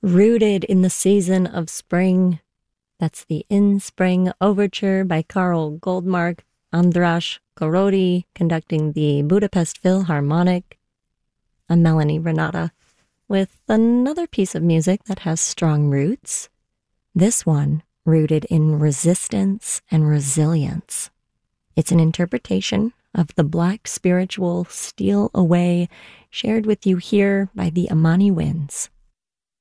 Rooted in the Season of Spring. That's the In Spring Overture by Karl Goldmark, Andras Korody conducting the Budapest Philharmonic. I'm Melanie Renata with another piece of music that has strong roots. This one rooted in resistance and resilience. It's an interpretation of the Black spiritual Steal Away, shared with you here by the Amani Winds.